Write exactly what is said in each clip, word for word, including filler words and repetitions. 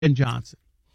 Ben Johnson.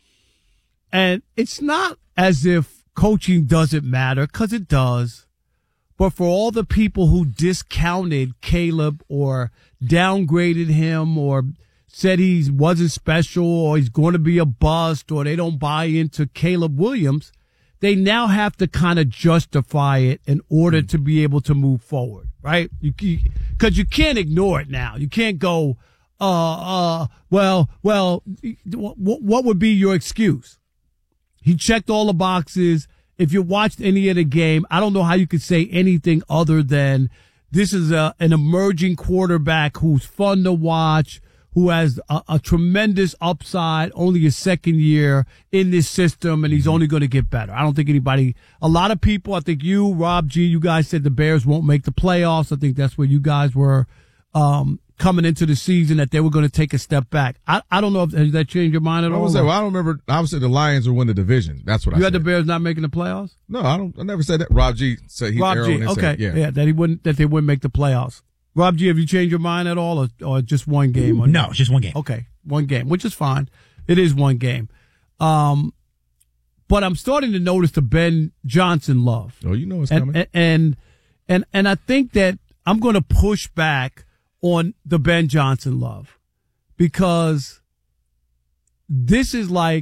And it's not as if coaching doesn't matter, because it does. But for all the people who discounted Caleb or downgraded him or said he wasn't special or he's going to be a bust or they don't buy into Caleb Williams, they now have to kind of justify it in order to be able to move forward, right? You, because you, you can't ignore it now. You can't go, uh, uh, well, well, what, what would be your excuse? He checked all the boxes. If you watched any of the game, I don't know how you could say anything other than this is a, an emerging quarterback who's fun to watch, who has a, a tremendous upside, only his second year in this system, and he's only going to get better. I don't think anybody, a lot of people, I think you, Rob G, you guys said the Bears won't make the playoffs. I think that's where you guys were um, coming into the season, that they were going to take a step back. I, I don't know if has that changed your mind at all. I, was like, well, I don't remember. I said the Lions will win the division. That's what you I said. You had the Bears not making the playoffs? No, I don't. I never said that. Rob G said he. Rob G, okay, said, yeah. yeah, that he wouldn't, that they wouldn't make the playoffs. Rob G, have you changed your mind at all, or, or just one game? Or no, it's just one game. Okay, one game, which is fine. It is one game. Um, but I'm starting to notice the Ben Johnson love. Oh, you know it's and, coming. And, and and and I think that I'm going to push back on the Ben Johnson love, because this is like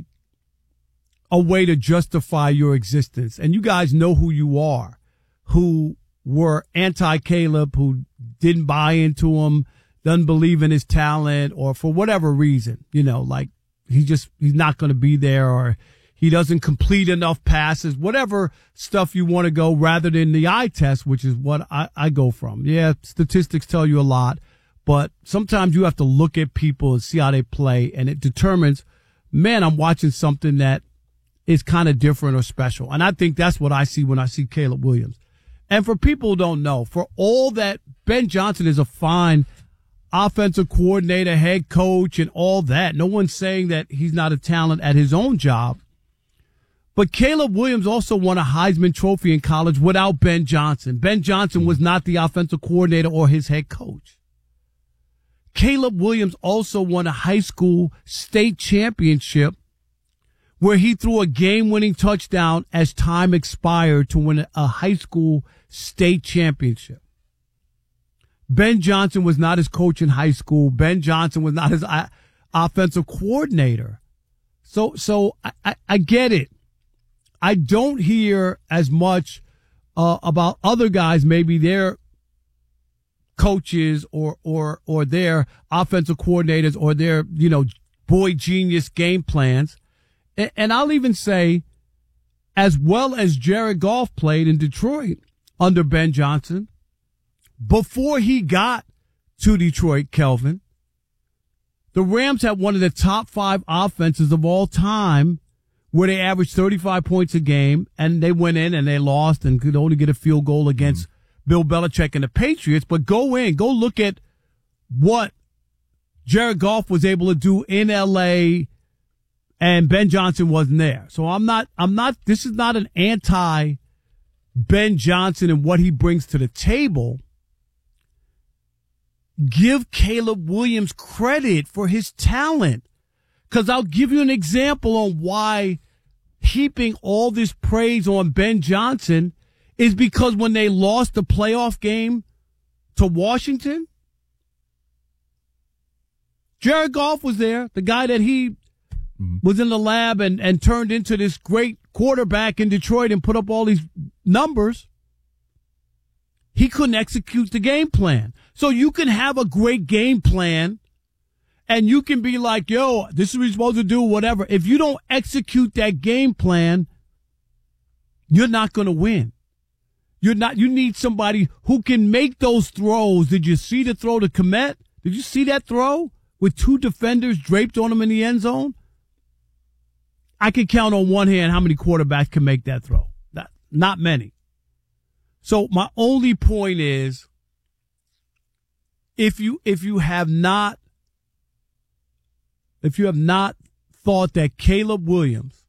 a way to justify your existence. And you guys know who you are, who were anti-Caleb, who didn't buy into him, doesn't believe in his talent, or for whatever reason, you know, like he just, he's not going to be there, or he doesn't complete enough passes, whatever stuff you want to go, rather than the eye test, which is what I, I go from. Yeah, statistics tell you a lot, but sometimes you have to look at people and see how they play, and it determines, man, I'm watching something that is kind of different or special. And I think that's what I see when I see Caleb Williams. And for people who don't know, for all that Ben Johnson is a fine offensive coordinator, head coach, and all that, no one's saying that he's not a talent at his own job. But Caleb Williams also won a Heisman Trophy in college without Ben Johnson. Ben Johnson was not the offensive coordinator or his head coach. Caleb Williams also won a high school state championship where he threw a game-winning touchdown as time expired to win a high school state championship. Ben Johnson was not his coach in high school. Ben Johnson was not his uh, offensive coordinator. So, so I, I, I get it. I don't hear as much uh, about other guys, maybe their coaches or, or, or their offensive coordinators or their, you know, boy genius game plans. And, and I'll even say, as well as Jared Goff played in Detroit under Ben Johnson, before he got to Detroit, Kelvin, the Rams had one of the top five offenses of all time, where they averaged thirty-five points a game, and they went in and they lost and could only get a field goal against mm-hmm. Bill Belichick and the Patriots. But go in, go look at what Jared Goff was able to do in L A, and Ben Johnson wasn't there. So I'm not, I'm not, this is not an anti Ben Johnson and what he brings to the table. Give Caleb Williams credit for his talent. Because I'll give you an example on why heaping all this praise on Ben Johnson is because when they lost the playoff game to Washington, Jared Goff was there, the guy that he mm-hmm. was in the lab and, and turned into this great quarterback in Detroit and put up all these numbers. He couldn't execute the game plan. So you can have a great game plan and you can be like, yo, this is what you're supposed to do, whatever. If you don't execute that game plan, you're not going to win. You're not, you need somebody who can make those throws. Did you see the throw to Kmet? Did you see that throw with two defenders draped on him in the end zone? I can count on one hand how many quarterbacks can make that throw. Not, not many. So my only point is, if you, if you have not, if you have not thought that Caleb Williams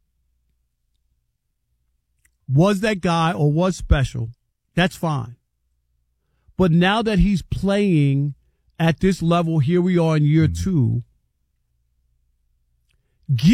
was that guy or was special, that's fine. But now that he's playing at this level, here we are in year two, Give